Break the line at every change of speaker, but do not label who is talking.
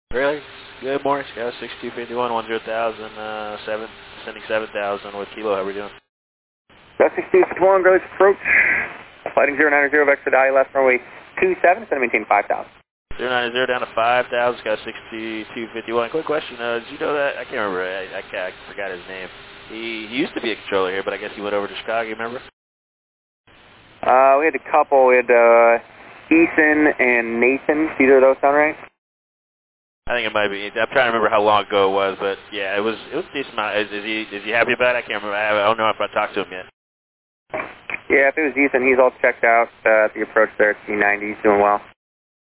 Really? Good morning, Scout 6251, 10,000, sending 7,000 with Kilo. How are we doing?
Scout 6251, goes approach. Flighting 090, exit I left runway 27, send maintain 5,000.
090 down to 5,000, Scout 6251. Quick question, did you know that? I can't remember, I forgot his name. He used to be a controller here, but I guess he went over to Chicago, you remember?
We had a couple. We had Ethan and Nathan. Either of those sound right?
I think it might be. I'm trying to remember how long ago it was, but yeah, it was decent amount. Is he happy about it? I can't remember. I don't know if I talked to him yet.
Yeah, if it was Ethan, he's all checked out at the approach there at T90. He's doing well.